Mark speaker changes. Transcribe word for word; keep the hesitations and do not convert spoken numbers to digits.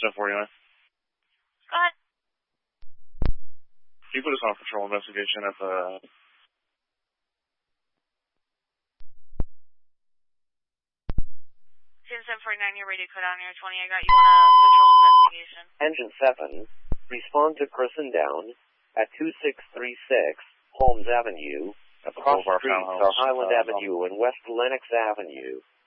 Speaker 1: ten forty-nine.
Speaker 2: Go ahead.
Speaker 1: Can you put us on a patrol investigation at the...
Speaker 2: ten forty-nine, your radio code on here, twenty. I got you on a patrol investigation.
Speaker 3: Engine seven, respond to person down at two six three six Holmes Avenue. Across the streets are Highland Avenue and West Lenox Avenue.